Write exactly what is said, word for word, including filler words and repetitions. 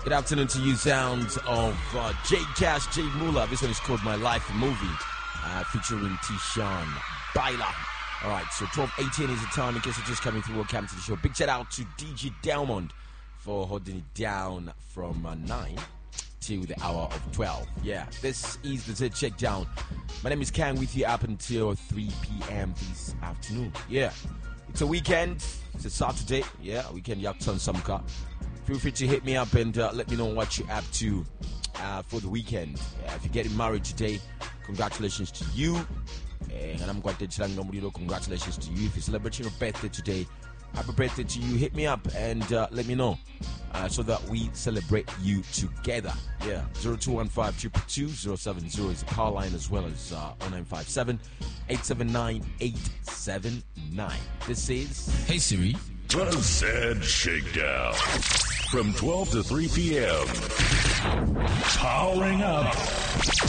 Good afternoon to you, sounds of uh, J Cash, J Mula. This one is called My Life Movie, uh, featuring Tishan Baila. All right, so twelve eighteen is the time. In case you're just coming through, welcome to the show. Big shout out to D J Delmond for holding it down from uh, nine till the hour of twelve. Yeah, this is the Zed Check Down. My name is Kang with you up until three p.m. this afternoon. Yeah, it's a weekend. It's a Saturday. Yeah, weekend yak on some car. Feel free to hit me up and uh, let me know what you're up to uh, for the weekend. Yeah, if you're getting married today, congratulations to you. And I'm going to tell you, congratulations to you. If you're celebrating your birthday today, happy birthday to you. Hit me up and uh, let me know uh, so that we celebrate you together. Yeah, zero two one five, two two two, zero seven zero is the call line, as well as uh, oh nine five seven, eight seven nine, eight seven nine. This is Hey Siri. The Zed Shakedown from twelve to three p.m. Powering up